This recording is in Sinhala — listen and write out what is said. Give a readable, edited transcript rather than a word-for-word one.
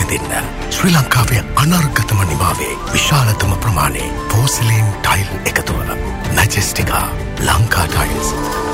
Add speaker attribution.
Speaker 1: දෙන්න. ශ්‍රී ලංකාවේ අනර්ගතම නිමාවේ විශාලතම ප්‍රමාණයේ පෝසිලීන් ටයිල් එකතුව. මැජෙස්ටිකා ලංකා ටයිල්ස්.